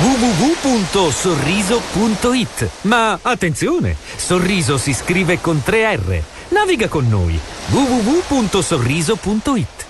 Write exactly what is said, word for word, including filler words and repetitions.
w w w punto sorriso punto it. Ma attenzione, Sorriso si scrive con tre R. Naviga con noi. w w w punto sorriso punto it.